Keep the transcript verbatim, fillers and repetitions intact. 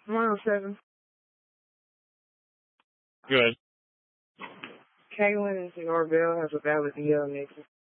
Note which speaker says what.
Speaker 1: one oh seven.
Speaker 2: Good.
Speaker 1: Kaylin and Senor Bell has a valid D L next.